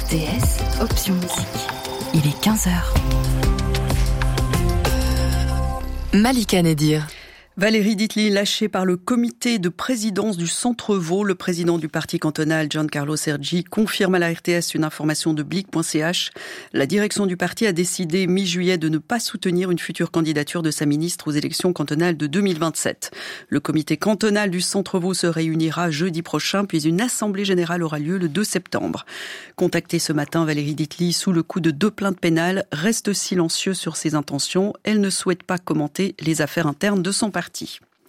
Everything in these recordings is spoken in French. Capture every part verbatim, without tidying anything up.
R T S, option musique. Il est quinze heures. Malika Nedir. Valérie Ditli, lâchée par le comité de présidence du Centre Vaud, le président du parti cantonal, Giancarlo Sergi, confirme à la R T S une information de blic point c h. La direction du parti a décidé mi-juillet de ne pas soutenir une future candidature de sa ministre aux élections cantonales de deux mille vingt-sept. Le comité cantonal du Centre Vaud se réunira jeudi prochain, puis une assemblée générale aura lieu le deux septembre. Contactée ce matin, Valérie Ditli, sous le coup de deux plaintes pénales, reste silencieuse sur ses intentions. Elle ne souhaite pas commenter les affaires internes de son parti.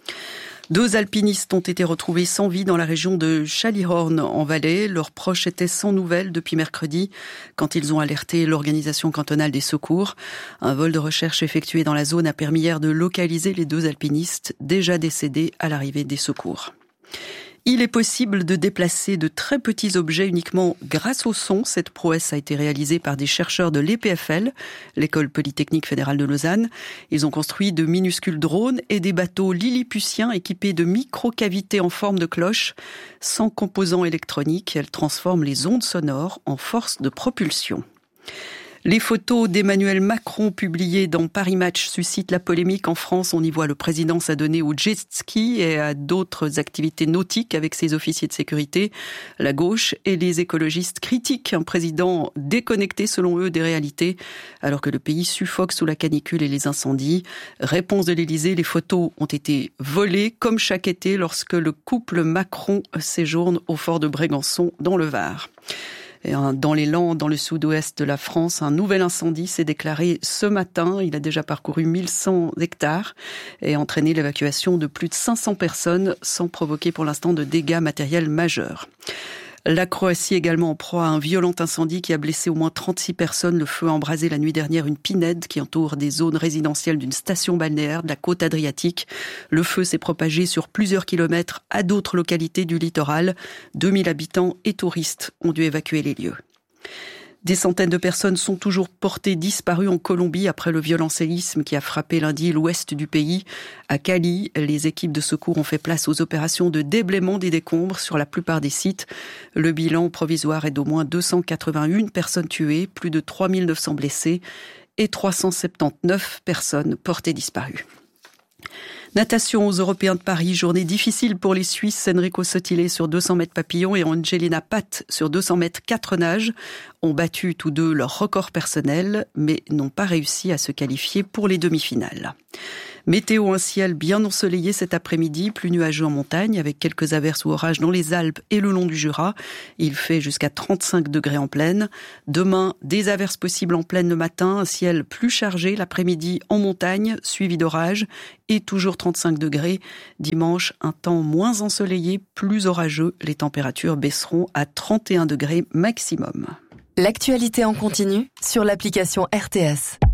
Deux alpinistes ont été retrouvés sans vie dans la région de Chaliorn en Valais. Leurs proches étaient sans nouvelles depuis mercredi quand ils ont alerté l'organisation cantonale des secours. Un vol de recherche effectué dans la zone a permis hier de localiser les deux alpinistes déjà décédés à l'arrivée des secours. Il est possible de déplacer de très petits objets uniquement grâce au son. Cette prouesse a été réalisée par des chercheurs de l'E P F L, l'École Polytechnique Fédérale de Lausanne. Ils ont construit de minuscules drones et des bateaux lilliputiens équipés de micro-cavités en forme de cloche. Sans composants électroniques, elles transforment les ondes sonores en force de propulsion. Les photos d'Emmanuel Macron publiées dans Paris Match suscitent la polémique. En France, on y voit le président s'adonner au jet ski et à d'autres activités nautiques avec ses officiers de sécurité. La gauche et les écologistes critiquent un président déconnecté, selon eux, des réalités, alors que le pays suffoque sous la canicule et les incendies. Réponse de l'Élysée, les photos ont été volées, comme chaque été, lorsque le couple Macron séjourne au fort de Brégançon, dans le Var. Dans les Landes, dans le sud-ouest de la France, un nouvel incendie s'est déclaré ce matin. Il a déjà parcouru mille cent hectares et entraîné l'évacuation de plus de cinq cents personnes sans provoquer pour l'instant de dégâts matériels majeurs. La Croatie également en proie à un violent incendie qui a blessé au moins trente-six personnes. Le feu a embrasé la nuit dernière une pinède qui entoure des zones résidentielles d'une station balnéaire de la côte adriatique. Le feu s'est propagé sur plusieurs kilomètres à d'autres localités du littoral. deux mille habitants et touristes ont dû évacuer les lieux. Des centaines de personnes sont toujours portées disparues en Colombie après le violent séisme qui a frappé lundi l'ouest du pays. À Cali, les équipes de secours ont fait place aux opérations de déblaiement des décombres sur la plupart des sites. Le bilan provisoire est d'au moins deux cent quatre-vingt-une personnes tuées, plus de trois mille neuf cents blessés et trois cent soixante-dix-neuf personnes portées disparues. Natation aux Européens de Paris, journée difficile pour les Suisses. Enrico Sotile sur deux cents mètres papillon et Angelina Patt sur deux cents mètres quatre nages ont battu tous deux leur record personnel, mais n'ont pas réussi à se qualifier pour les demi-finales. Météo, un ciel bien ensoleillé cet après-midi, plus nuageux en montagne, avec quelques averses ou orages dans les Alpes et le long du Jura. Il fait jusqu'à trente-cinq degrés en plaine. Demain, des averses possibles en plaine le matin, un ciel plus chargé l'après-midi en montagne, suivi d'orages, et toujours trente-cinq degrés. Dimanche, un temps moins ensoleillé, plus orageux. Les températures baisseront à trente et un degrés maximum. L'actualité en continu sur l'application R T S.